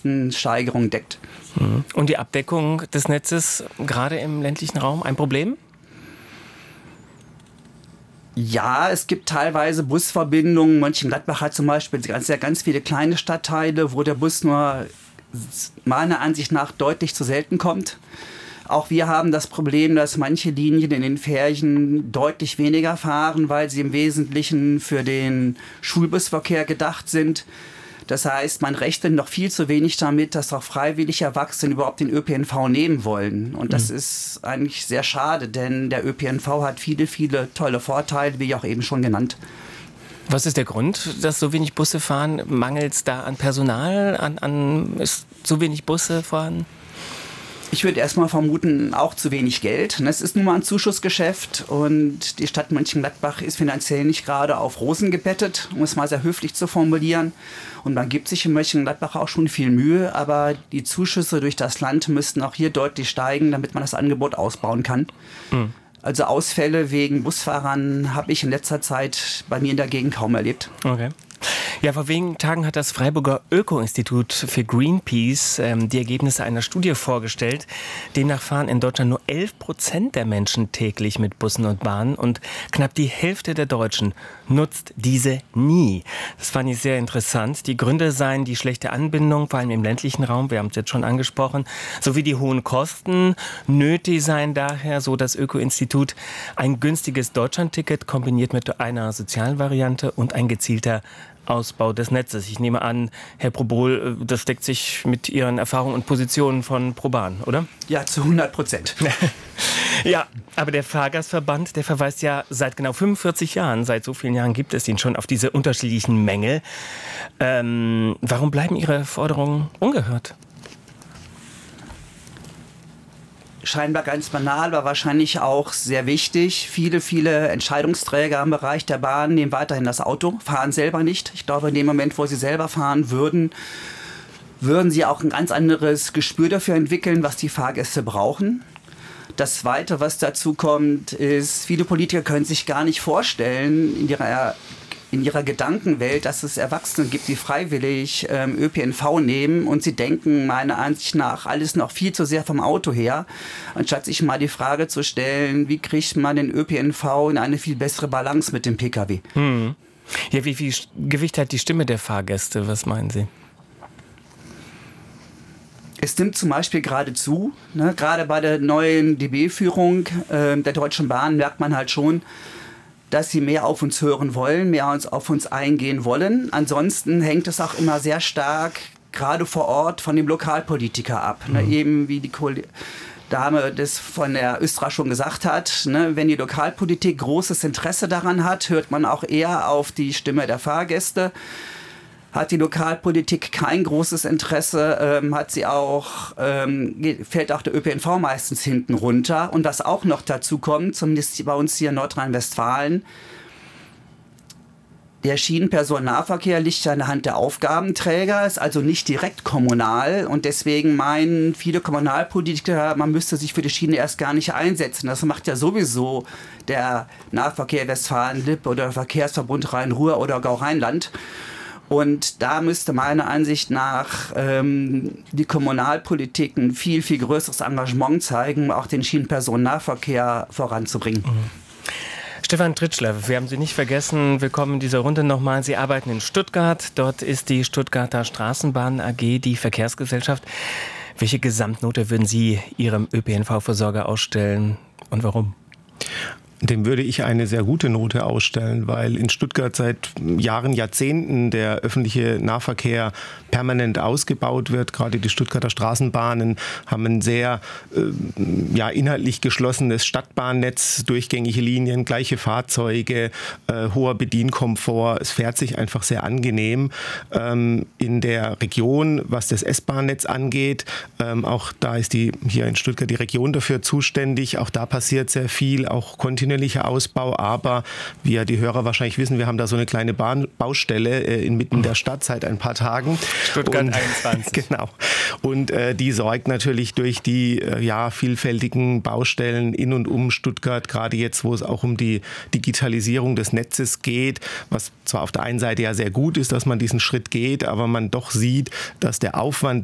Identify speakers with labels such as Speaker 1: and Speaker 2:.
Speaker 1: Kostensteigerung deckt.
Speaker 2: Und die Abdeckung des Netzes, gerade im ländlichen Raum, ein Problem?
Speaker 1: Ja, es gibt teilweise Busverbindungen. Mönchengladbach hat zum Beispiel ganz viele kleine Stadtteile, wo der Bus nur meiner Ansicht nach deutlich zu selten kommt. Auch wir haben das Problem, dass manche Linien in den Ferien deutlich weniger fahren, weil sie im Wesentlichen für den Schulbusverkehr gedacht sind. Das heißt, man rechnet noch viel zu wenig damit, dass auch freiwillig Erwachsene überhaupt den ÖPNV nehmen wollen. Und das ist eigentlich sehr schade, denn der ÖPNV hat viele, viele tolle Vorteile, wie auch eben schon genannt.
Speaker 2: Was ist der Grund, dass so wenig Busse fahren? Mangelt es da an Personal? Ist so wenig Busse vorhanden?
Speaker 1: Ich würde erstmal vermuten, auch zu wenig Geld. Es ist nun mal ein Zuschussgeschäft und die Stadt Mönchengladbach ist finanziell nicht gerade auf Rosen gebettet, um es mal sehr höflich zu formulieren. Und man gibt sich in Mönchengladbach auch schon viel Mühe, aber die Zuschüsse durch das Land müssten auch hier deutlich steigen, damit man das Angebot ausbauen kann. Also Ausfälle wegen Busfahrern habe ich in letzter Zeit bei mir in der Gegend kaum erlebt.
Speaker 2: Okay. Ja, vor wenigen Tagen hat das Freiburger Öko-Institut für Greenpeace die Ergebnisse einer Studie vorgestellt. Demnach fahren in Deutschland nur 11% der Menschen täglich mit Bussen und Bahnen und knapp die Hälfte der Deutschen nutzt diese nie. Das fand ich sehr interessant. Die Gründe seien die schlechte Anbindung, vor allem im ländlichen Raum, wir haben es jetzt schon angesprochen, sowie die hohen Kosten. Nötig seien daher, so das Öko-Institut, ein günstiges Deutschlandticket kombiniert mit einer sozialen Variante und ein gezielter Ausbau des Netzes. Ich nehme an, Herr Probol, das deckt sich mit Ihren Erfahrungen und Positionen von ProBahn, oder?
Speaker 1: Ja, zu 100%.
Speaker 2: Ja, aber der Fahrgastverband, der verweist ja seit genau 45 Jahren, seit so vielen Jahren gibt es ihn schon, auf diese unterschiedlichen Mängel. Warum bleiben Ihre Forderungen ungehört?
Speaker 1: Scheinbar ganz banal, aber wahrscheinlich auch sehr wichtig. Viele Entscheidungsträger im Bereich der Bahn nehmen weiterhin das Auto, fahren selber nicht. Ich glaube, in dem Moment, wo sie selber fahren würden sie auch ein ganz anderes Gespür dafür entwickeln, was die Fahrgäste brauchen. Das Zweite, was dazu kommt, ist, viele Politiker können sich gar nicht vorstellen, in ihrer Gedankenwelt, dass es Erwachsene gibt, die freiwillig ÖPNV nehmen und sie denken meiner Ansicht nach alles noch viel zu sehr vom Auto her, anstatt sich mal die Frage zu stellen, wie kriegt man den ÖPNV in eine viel bessere Balance mit dem Pkw.
Speaker 2: Ja, wie viel Gewicht hat die Stimme der Fahrgäste, was meinen Sie?
Speaker 1: Es nimmt zum Beispiel gerade zu, gerade bei der neuen DB-Führung der Deutschen Bahn merkt man halt schon, dass sie mehr auf uns hören wollen, mehr auf uns eingehen wollen. Ansonsten hängt es auch immer sehr stark, gerade vor Ort, von dem Lokalpolitiker ab. Eben wie die Dame das von der Östra schon gesagt hat, wenn die Lokalpolitik großes Interesse daran hat, hört man auch eher auf die Stimme der Fahrgäste. Hat die Lokalpolitik kein großes Interesse, fällt auch der ÖPNV meistens hinten runter. Und was auch noch dazu kommt, zumindest bei uns hier in Nordrhein-Westfalen, der Schienenpersonennahverkehr liegt ja in der Hand der Aufgabenträger, ist also nicht direkt kommunal. Und deswegen meinen viele Kommunalpolitiker, man müsste sich für die Schiene erst gar nicht einsetzen. Das macht ja sowieso der Nahverkehr Westfalen-Lippe oder der Verkehrsverbund Rhein-Ruhr oder Gau-Rheinland. Und da müsste meiner Ansicht nach die Kommunalpolitik ein viel, viel größeres Engagement zeigen, auch den Schienenpersonennahverkehr voranzubringen.
Speaker 2: Stefan Tritschler, wir haben Sie nicht vergessen, willkommen in dieser Runde nochmal. Sie arbeiten in Stuttgart, dort ist die Stuttgarter Straßenbahn AG die Verkehrsgesellschaft. Welche Gesamtnote würden Sie Ihrem ÖPNV-Versorger ausstellen und warum?
Speaker 3: Dem würde ich eine sehr gute Note ausstellen, weil in Stuttgart seit Jahren, Jahrzehnten der öffentliche Nahverkehr permanent ausgebaut wird. Gerade die Stuttgarter Straßenbahnen haben ein sehr inhaltlich geschlossenes Stadtbahnnetz, durchgängige Linien, gleiche Fahrzeuge, hoher Bedienkomfort. Es fährt sich einfach sehr angenehm. In der Region, was das S-Bahn-Netz angeht, auch da ist hier in Stuttgart die Region dafür zuständig. Auch da passiert sehr viel, auch kontinuierlicher Ausbau, aber wie ja die Hörer wahrscheinlich wissen, wir haben da so eine kleine Baustelle inmitten der Stadt seit ein paar Tagen.
Speaker 2: Stuttgart 21.
Speaker 3: Genau. Und die sorgt natürlich durch die vielfältigen Baustellen in und um Stuttgart, gerade jetzt, wo es auch um die Digitalisierung des Netzes geht, was zwar auf der einen Seite ja sehr gut ist, dass man diesen Schritt geht, aber man doch sieht, dass der Aufwand